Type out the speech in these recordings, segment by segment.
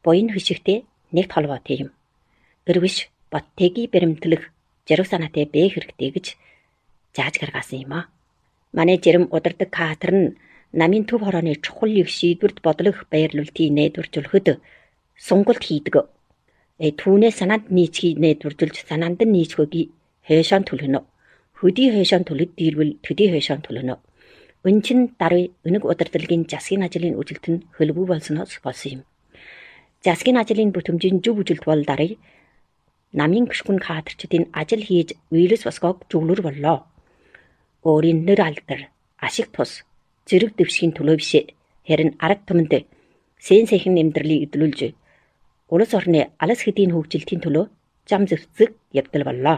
буян хишигтэй нэгт холбоотой юм. Эрвиш боттegi баримтлах жаргал санаатай бэ хэрэгтэй гэж зааж гаргасан юм а. Манай жирэм удирдаг катер нь намын төв хорооны чухал их шийдвэрт бодлого байрлуултыг найдваржуулахад сонголт хийдэг. Түүнээ санаанд нийцхийг найдваржуулж санаанд нь нийцхөөгийг хойшоон төлгөнө. Хөдий хойшоон төлөд дийлвэл төдий хойшоон төлгөнө. Өнчин даруй өнөг удирдлагын засгийн ажлын үжилт нь хөлбүү болсноос болсон юм. Засгийн ажлын бүтэмжийн зөв үжилт бол даруй намын гүшгүн катерчдын ажил хийж вирус босгоог зүглэр боллоо. Өөрийн нэр алдар, ашиг тус, зэрэг дэвшгийн төлөө биш, харин арга түмэнд сэн сэхэн амьдралыг эдлүүлж улс орны алс хэдийн хөгжилтийн төлөө зам зэвсэг явдал боллоо.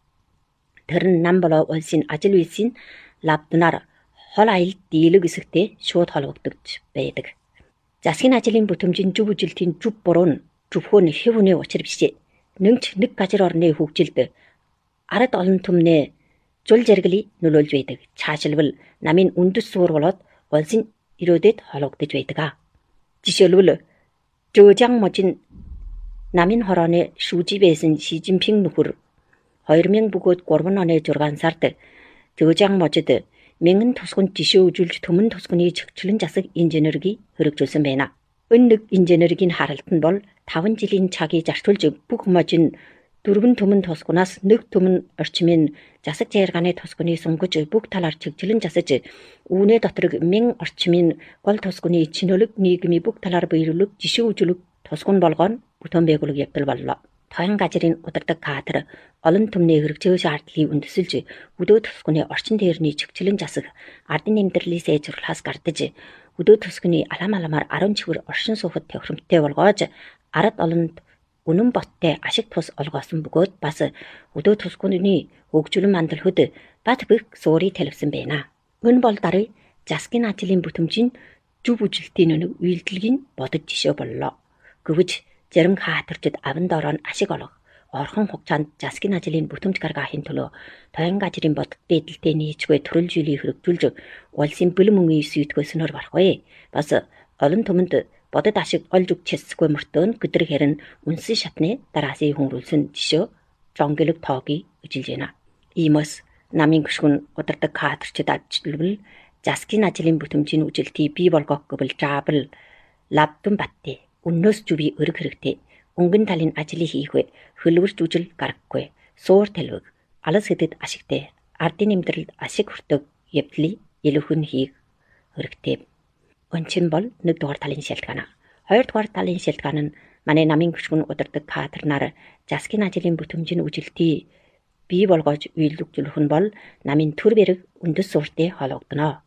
Тэр нь нам болоо улсын ажил үйлсийн лабднаар хол аялал дийлэг хэсэгтээ шууд холбогдож байдаг. Засгийн ажлын бүтэмжийн зөв үжилтийн зөв буруу нь зөвхөн хэв хүний учир биш. Нэгч нэг газар орны хөгжилд ард олон түмнээ зул жаргалыг нөлөөлж байдаг. Цаашилбал намын үндэс суур болоод улсын ирээдэд холбогдож байдаг. Жишээлбэл Зөөжан можин намын хорооны шүүжи байсан Ши Жинпин нөхөр 2000 бөгөөд 3 оны 6 сард Зөөжан можид мянган тусгын жишээ үзүүлж төмөн тусганы чигчлэн засаг инженерийг хэрэгжүүлсэн байна. Энэ нэг инженерийн харалт нь бол 5 жилийн цагийг зарцуулж бүх можин 4 төмөн тусгунаас нэг төмөн орчмын засаг зайргааны тусганы сунгаж бүх талаар чигчлэн засаж үүнээ дотор 1000 орчмын гол тусганы чинөлөг нийгмийн бүх талаар биелүүлэг жишээ үзүүлэг тусгын болгоон бүтээн байгуулах явдал боллоо. Тоон газрын удирдаг катер олон түмний хэрэгжээ шаардлагыг үндэслэж өдөө тусганы орчин тээврийн чигчлэн засаг ардын амьдралыг сайжруулахаас гардаж өдөө тусганы аламаар 10 чивэр оршин суухад тохиромжтой болгоож ард олонд үнэн боттой ашиг тус олгоосон бөгөөд бас өдөө тусганы хөгжүүлэн мандалхад бат бэх суурийг талвсан байна. Энэ бол даруй засгийн ажлын бүтэмжийн зөв үжилтийн өнөг үйлдэлгийн бодож жишээ боллоо. Гэвч зарим катерчд аван дороо ашиг олох орхон хугацаанд засгийн ажлын бүтэмж гаргахын төлөө тоон газрын бодит дээдэлтэй нийцгүй төрөл жилийн хэрэгжүүлж улсын бэлэн мөнгөний сүйтгэснөр барахгүй. Бас олон түмэнд бодит ашиг олж өгч чадсгүй мөртөө гэдэр хэрэн үнсэн шатны дараасын хөнгөрүүлсэн жишээ зонглог тоогийг үжилж байна. Иймээс намын гүшгүн удирдаг катерчд ажилбал засгийн ажлын бүтэмжийн үжилтийг бий болгох гэвэл жаабал лабдун батти өнөөс зүби өрг хэрэгтэй. Өнгөн талын ажлыг хийхвэ хөлөвөрч үжил гарахгүй. Суур талвиг алс хэдэд ашигтай. Ардын амьдралд ашиг хүртэг явдлыг илүүхэн хийх хэрэгтэй. Өнчин бол 1 дугаар талын шалтгаан. 2 дугаар талын шалтгаан нь манай намын гүшгүн удирдаг катернаар засгийн ажлын бүтэмжийн үжилтийг бий болгож үйлдвэрлэх нь бол намын төр бэрэг үндэс суурьтай холбогдно.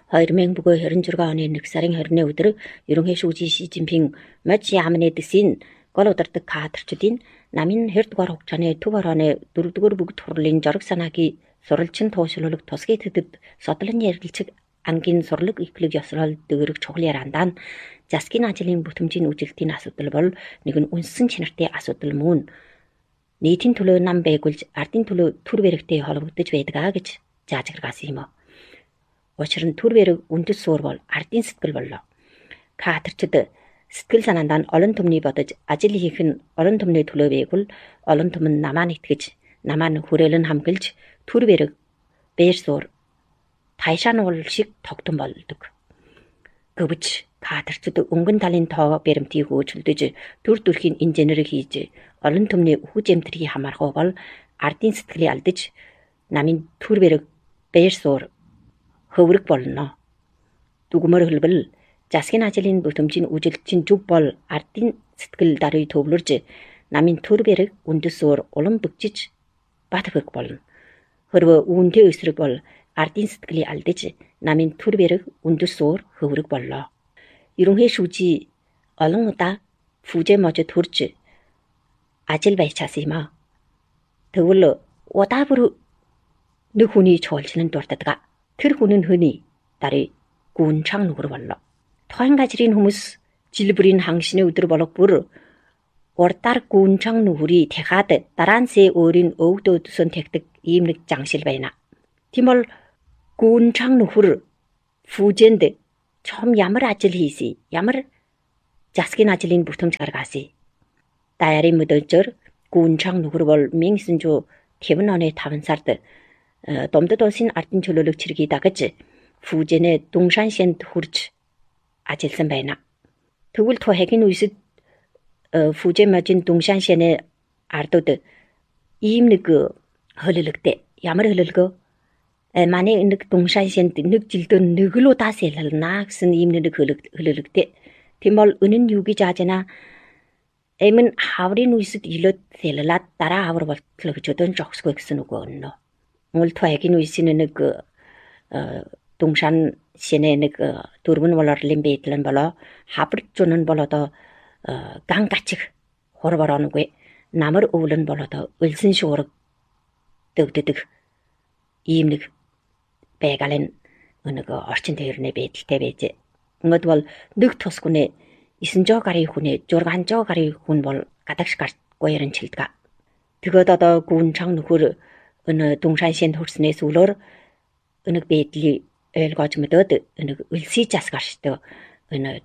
2026 оны 1 сарын 20-ны өдөр ерөнхий шүүжи Ши Жинпин мод яамны дэсийн гол удирдаг катерчдын намын 2 дугаар хугацааны төв хорооны 4 дугаар бүгд хурлын жорог санаагийн суралцсан туушлуулах тусгай төдөд содлон ярилцаг ангийн сурлаг ихлэг ёсрол дөрөг чухал яриандаа засгийн ажлын бүтэмжийн үжилтийн асуудал бол нэг нь үнсэн чанартай асуудал мөн нийтийн төлөө нам байгуулж ардын төлөө төр бэрэгтэй холбогдож байдаг гэж зааж гаргасан юм. Учир нь төр бэрэг үндэс суур бол ардын сэтгэл боллоо. Катерчд сэтгэл санаандаа олон түмний бодож ажил хийх нь олон түмний төлөө байгуул олон түмэн намаа нэтгэж намаа хүрээлэн хамгаалж төр бэрэг бээр суур тайшаан уул шиг тогтон болдог. Гэвч катерчд өнгөн талын тоо баримтыг хөөцөлдөж төр төрхийн инженерийг хийж олон түмний үхэж амьдралыг хамаарах бол ардын сэтгэлийг алдаж намын төр бэрэг бээр суур хөврөг болно. Дүгмөр хэлбэл засгийн ажлын бүтэмжийн үжилтийн зөв бол ардын сэтгэл даруй төвлөрж намын төр бэрэг үндэс суур улам бөгжиж бат бэх болно. Хэрвээ үүнтэй эсрэг бол ардын сэтгэлийг алдаж намын төр бэрэг үндэс суур хөврөг боллоо. Ерөнхий шүүжи олон удаа фүжэ можид хурж ажил байчаасан юм а. Тэгвэл удаа бүр нэг хүний чуулжнанд дурддаг. Тэр хүн нь хөний даруй гүнчан нүгэр боллоо. Тоон газрын хүмүүс жил бүрийн хангашны өдөр болох бүр урдаар гүнчан нүгэрийг дахиад дараа нь өөрийн өвгдөөдсөн тэгдэг ийм нэг 장실 байна. Тийм бол гүнчан нүгэр фүжэнд чом ямар ажил хийсэн, ямар засгийн ажлын бүтэмж гаргаасаа. Даяарын мэдээлэлээр Гүнчан нөхөр бол 1950 оны 5 сард Домдод улсын ардын чөлөөлөгч хэргийг дагаж Фужэнэ Дунгшаншэнд хурж ажилласан байна. Тэгвэл тухайн үеэд Фужэмажин Дунгшаншэний ардууд ийм нэг хөлөлөгтэй. Ямар хөлөлгөө? Манай нэг Дунгшаншэнд нэг жилдөө нэг л удаа сэлэлнаа гэсэн ийм нэг хөлөлөгтэй. Тийм бол өнөө нь юу гэж ааж байна? Эмэн хаврын үеэд илөөд сэлэлээд дараа хавар болтлоо гэж өдөн жогсгүй гэсэн үг өнөө. Мөн тухайн үеийн нэг Дунгшаншэний нэг дөрвөн болорлын бэдлэн болоо хавар зүүн нь бол одоо ган гачих хорвор онгүй намар өвлөн бол одоо өлсөн шуурга дөвдөг ийм нэг байгалийн нэг орчин тойрны байдалтай байжээ. Ингээд бол нэг тусгүнээ 900 гаруй хүнээ 600 гаруй хүн бол гадагш гарт гоёрын чилдэг. Тэгээд одоо Гүнчан нөхөр өнө Дунгшаншэнд хүрснээс үлээр өнөг байдлыг ойлгож мэдээд өнөг өлсөж ас гаршдаг өнө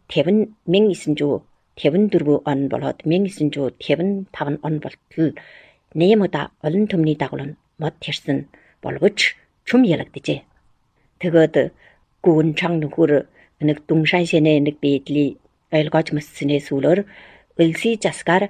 1954 он болоод 1955 он болтол нэмэда олон төмний дагуулан мод тэрсэн боловч чум ялагдажээ. Тэгээд Гүнчан нөхөр өнөг Дунгшаншэний нэг байдлыг ойлгож мэдснээс үлээр өлсөж асгаар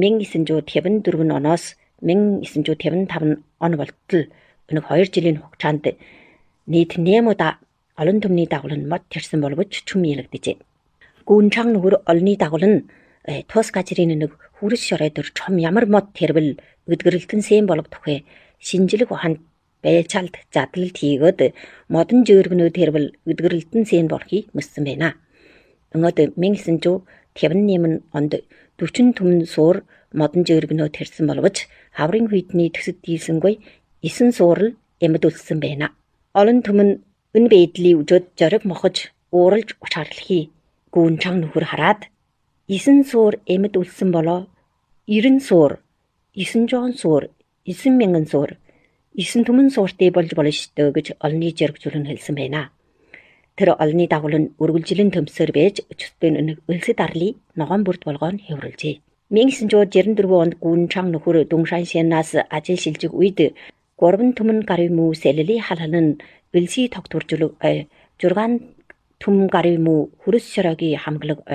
1954 оноос 1955 он болтол өнөг 2 жилийн хугацаанд нийт 8 удаа олон төмний дагуулан мод тэрсэн боловч чум ялагдажээ. Гүнчан нөхөр олны дагуулан тус газрын нэг хүрс шоройдор чом ямар мод тэрвэл өдгөрлөлтөн сэм болгодохыг шинжлэх ухаанд байлчалд задлалт хийгээд модон жөөргөнөө тэрвэл өдгөрлөлтөн сэм болохыг мэдсэн байна. Ингээд 1958 онд 40 түмэн суур модон жөөргөнөө тэрсэн боловч хаврын хүйтний төсөд дийлсэнгүй 9 суурл эмэдүүлсэн байна. Олон түмэн энэ байдлыг үжөөд зориг мохож ууралж учаарлахыг Гүнчан нөхөр хараад 9 суур эмэд үлсэн болоо 90 суур 900 суур 9000 суур 9 түмэн сууртай болж болно шүү дээ гэж олны зэрэгжүүлэн хэлсэн байна. Тэр олны дагуулан үргэлжилэн төмсөр байж өчтөн нэг өлсөд арлыг ногоон бүрд болгоон хэврүүлжээ. 1964 онд Гүнчан нөхөр Дунгшаншэнаас ажил шилжих үед 3 түмэн гаруй муу сэлэлийн халхалн өлсий тогтворжулг 6 түмэн гаруй муу хүрс шорогийн хамглаг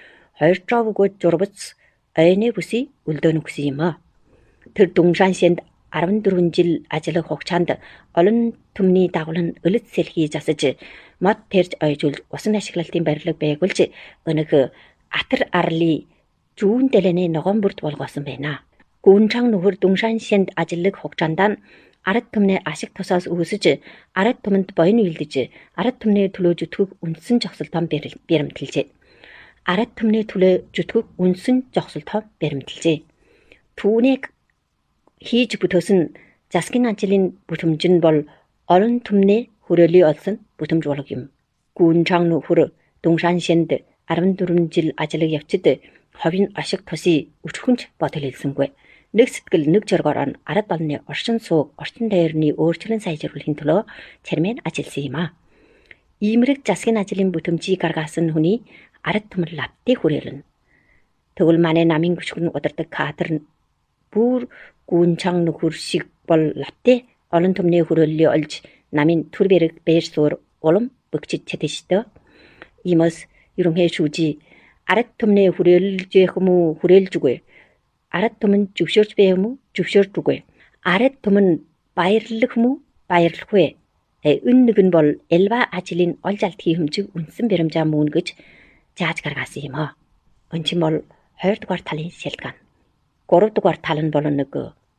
200 журбц ойны бүсий үлдөөнө гэсэн юм аа. Тэр Дунгшаншэнд 14 жил ажиллах хугацаанд олон түмний дагуулан өлөц сэлхий засаж мод тэрж ойжуулж усан ашиглалтын барилга байгуулж өнөг атар арлын зүүн дэлэний ногоон бүрд болгоосон байна. Гүнчан нөхөр Дунгшаншэнд ажиллах хугацаанд ард түмний ашиг тусаас үүсэж ард түмэнд боён үйлдэж ард түмний төлөө зүтгэх үндсэн зогсолтон баримталжээ. Ард түмний төлөө зүтгэх үндсэн зогсолтон баримталжээ. Түүнийг хийж бүтөөсөн засгийн ажлын бүтэмж нь бол олон түмний хүрээлий олсон бүтэмж болог юм. Гүнчан нөхөр Дунгшаншэнд 14 жил ажиллах явцад ховын ашиг тусыг өчхөнч бодол хэлсэнгүй. Нэг сэтгэл нэг зоргоор ард олны оршин сууг орчин даяарны өөрчлөн сайжруулахын төлөө чармын ажилласан юм а. Иймэрэг засгийн ажлын бүтэмжийг гаргасан хүний ард түмэн лавтыг хүрээлнэ. Тэгвэл манай намын гүшгэн удирдаг кадр бүр Гүнчан нөхөр шиг бол лавтыг олон түмний хүрээллийг олж намын төр бэрэг бээр суур улам бөгчиж чадчихдаг. Иймээс ерөнхий шүүжи ард түмний хүрээлж юм уу хүрээлж үгүй. Ард түмэн зөвшөөрч бай юм уу зөвшөөрч үгүй. Ард түмэн баярлах юм уу баярлах вэ. Энэ нэг нь бол элва ажлын олж алдхийн хэмжиг үндсэн баримжаа мөн гэж зааж гаргасан юм аа. Энэ чинь бол 2 дугаар талын шалтгаан. 3 дугаар тал нь бол нэг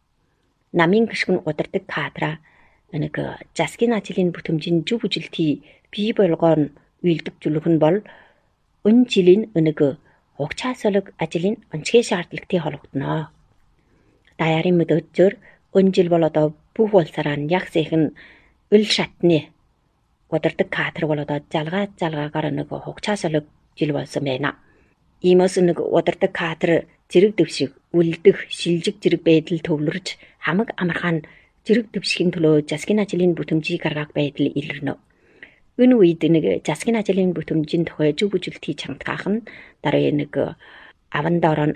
намын гишгэн удирдаг кадра нэг засгийн ажлын бүтэмжийн зөв үжилтийг бий болгоон үйлдвэрлэх нь бол энэ жилийн нэг хугацаасолог ажлын онцгой шаардлагатай холбогдно. Даяарын мэдээлэлээр энэ жил бол одоо бүх улсаараа яг сайхан өл шатны удирдаг кадр бол одоо залгаагаар нэг хугацаасолог жил болсон байна. Иймээс нэг удирдаг кадр зэрэг дэвшиг, үлдэх, шилжих зэрэг байдал төвлөрж хамаг амархан зэрэг дэвшихийн төлөө засгийн ажлын бүтэмжийг гаргах байдал илэрнэ. Энэ үед нэг засгийн ажлын бүтэмжийн тухай зөв бүжгэлт хийж хандгаах нь дараа нэг аван дороо